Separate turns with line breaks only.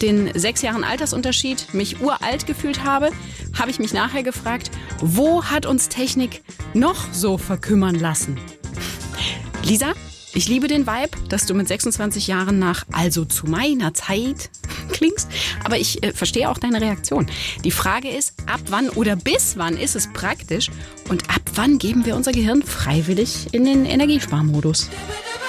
den 6 Jahren Altersunterschied mich uralt gefühlt habe, habe ich mich nachher gefragt, wo hat uns Technik noch so verkümmern lassen? Lisa, ich liebe den Vibe, dass du mit 26 Jahren nach also zu meiner Zeit klingst, aber ich verstehe auch deine Reaktion. Die Frage ist, ab wann oder bis wann ist es praktisch und ab wann geben wir unser Gehirn freiwillig in den Energiesparmodus?